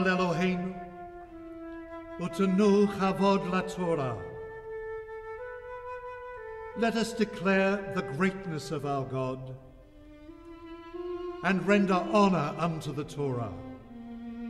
Eloheinu, utanu chavod laTorah. Let us declare the greatness of our God and render honor unto the Torah.